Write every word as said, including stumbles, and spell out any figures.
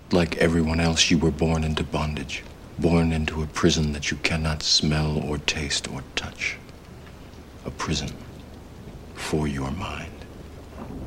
Like everyone else, you were born into bondage, born into a prison that you cannot smell or taste or touch. A prison for your mind.